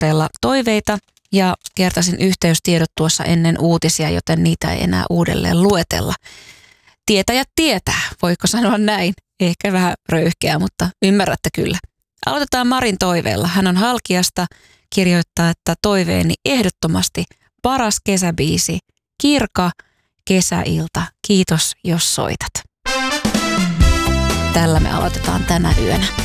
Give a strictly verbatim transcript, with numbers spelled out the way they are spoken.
perusteella toiveita ja kertasin yhteystiedot tuossa ennen uutisia, joten niitä ei enää uudelleen luetella. Tietäjät tietää, voiko sanoa näin? Ehkä vähän röyhkeä, mutta ymmärrätte kyllä. Aloitetaan Marin toiveella. Hän on Halkiasta, kirjoittaa, että toiveeni ehdottomasti paras kesäbiisi, Kirka, Kesäilta. Kiitos, jos soitat. Tällä me aloitetaan tänä yönä.